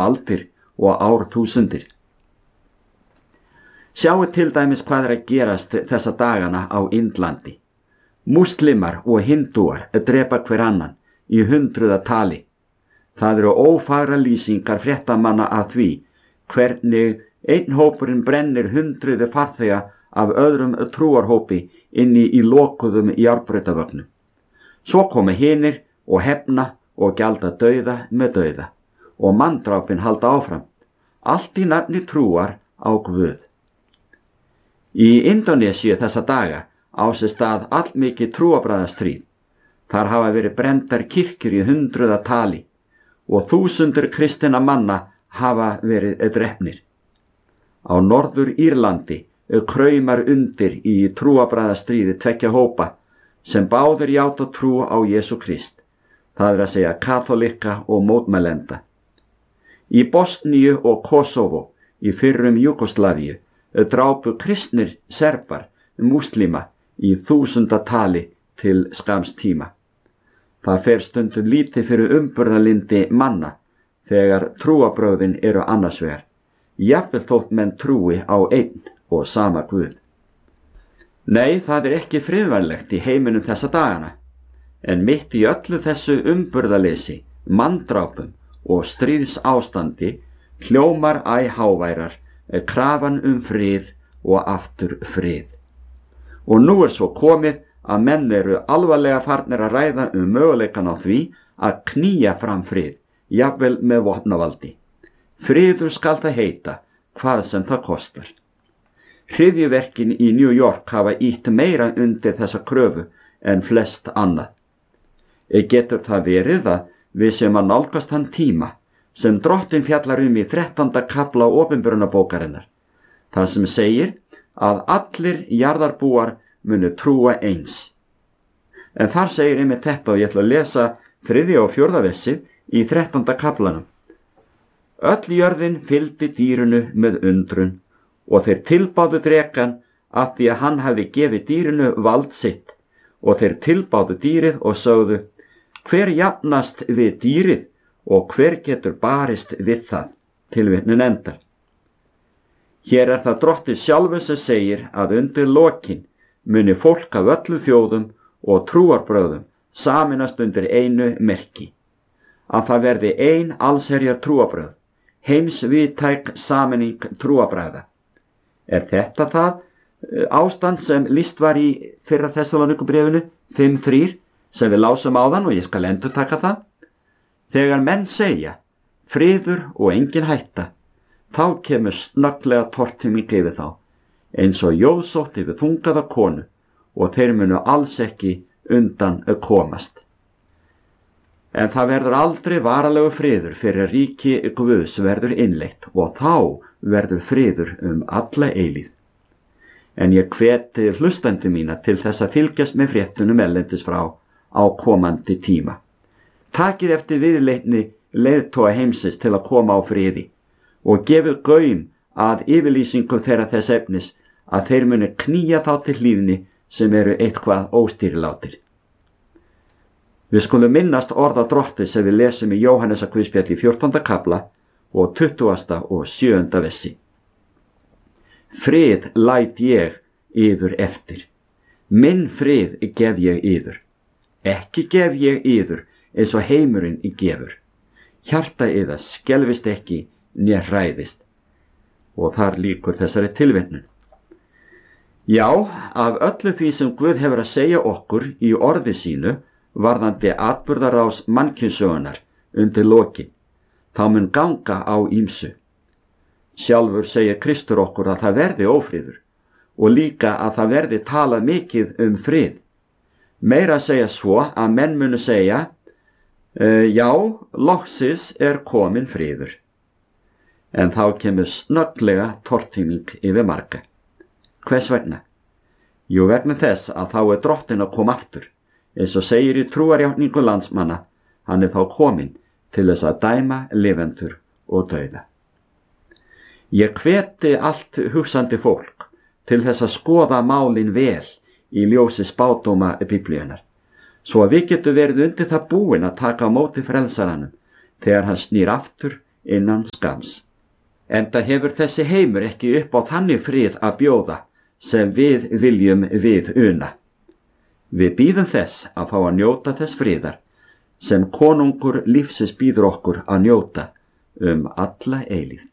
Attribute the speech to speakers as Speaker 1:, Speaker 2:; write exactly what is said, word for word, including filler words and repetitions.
Speaker 1: aldir og árþúsundir. Sjáu til dæmis hvað er að gerast þessa dagana á Indlandi. Múslimar og hindúar drepa hver annan í hundruða tali. Það eru ófagra lýsingar fréttamanna af því hvernig einn hópurinn brennir hundruði farþega af öðrum trúarhópi inni í lokuðum járnbrautarvögnum. Svo komu hinir og hefna og gjalda dauða með dauða og manndrápin halda áfram, allt í nafni trúar á Guð. Í Indónesíu þessa daga á sér stað allmikið trúarbragðastríð. Þar hafa verið brenndar kirkjur í hundruða tali og þúsundur kristinna manna hafa verið drepnir. Á Norður Írlandi kraumar undir í trúarbragðastríði tveggja hópa sem báðir játa trú á Jesú Krist, það er að segja katholika og mótmælenda. Í Bosníu og Kosovo, í fyrrum Júgóslavíu, drápu kristnir serbar múslima í þúsundatali til skams tíma. Það fer stundum lítið fyrir umburðarlyndi manna þegar trúarbrögðin eru annars vegar, jafnvel þótt menn trúi á einn og sama Guð. Nei, það er ekki friðvænlegt í heiminum þessa dagana, en mitt í öllu þessu umburðarleysi, manndrápum og stríðsástandi hljómar æ háværar krafan um frið og aftur frið. Og nú er svo komið að menn eru alvarlega farnir að ræða um möguleikan á því að knýja fram frið, jafnvel með vopnavaldi. Friður skal það heita, hvað sem það kostar. Hryðjuverkin í New York hafa ýtt meira undir þessa kröfu en flest annað. Getur það verið að við sem að nálgast hann tíma sem Drottinn fjallar um í þrettánda kafla opinberunarbókarinnar, þar sem segir að allir jarðarbúar munu trúa eins. En þar segir einmitt þetta og ég ætla að lesa þriðja og fjórða vessið í þrettánda kaflanum. Öll jörðin fylgdi dýrinu með undrun og þeir tilbáðu drekan af því að hann hefði gefið dýrinu vald sitt og þeir tilbáðu dýrið og sögðu, hver jafnast við dýrið og hver getur barist við það, tilvitnun endar. Hér er það Drottinn sjálfur sem segir að undir lokin muni fólk af öllu þjóðum og trúarbrögðum sameinast undir einu merki, að það verði ein allsherjar trúarbrögð, heimsvíðtæk sameining trúarbragða. Er þetta það ástand sem lýst var í fyrra Þessalónikubréfinu fimm þrjú sem við lásum áðan og ég skal endurtaka það? Þegar menn segja friður og engin hætta, þá kemur snögglega tortíming yfir þá, eins og jóðsótt yfir þungaða konu og þeir munu alls ekki undan komast. En það verður aldrei varalegu friður fyrir að ríki Guðs verður innleitt og þá verður friður um alla eilíð. En ég hveti hlustendur mína til þess að fylgjast með fréttunum erlendis frá á komandi tíma. Takið eftir viðleitni leiðtoga heimsins til að koma á friði og gefið gaum að yfirlýsingum þeirra þess efnis að þeir muni knýja þá til hlýðni sem eru eitthvað óstýrilátir. Við skulum minnast orða Drottins sem við lesum í Jóhannesarguðspjalli í fjórtánda kafla og tuttugasta og sjöunda vessi. Frið læt ég yður eftir, minn frið gef ég yður, ekki gef ég yður eins og heimurinn gefur. Hjarta yðar skelfist ekki né hræðist. Og þar lýkur þessari tilvitnun. Já, af öllu því sem Guð hefur að segja okkur í orði sínu varðandi atburðarás mannkynssögunnar undir lokin, þá mun ganga á ýmsu. Sjálfur segir Kristur okkur að það verði ófriður og líka að það verði talað mikið um frið. Meira að segja svo að menn munu segja, uh, já, loksins er komin friður. En þá kemur snögglega tortíming yfir marga. Hvers vegna? Jú, vegna þess að þá er Drottinn að koma aftur. Eins og segir í trúarjátningu landsmanna, hann er þá kominn til þess að dæma lifendur og dauða. Ég hveti allt hugsandi fólk til þess að skoða málin vel í ljósi spádóma Biblíunnar, svo að við getum verið undir það búin að taka á móti frelsaranum þegar hann snýr aftur innan skams. Enda hefur þessi heimur ekki upp á þannig frið að bjóða sem við viljum við una. Við bíðum þess að fá að njóta þess friðar sem konungur lífsins býður okkur að njóta um alla eilífð.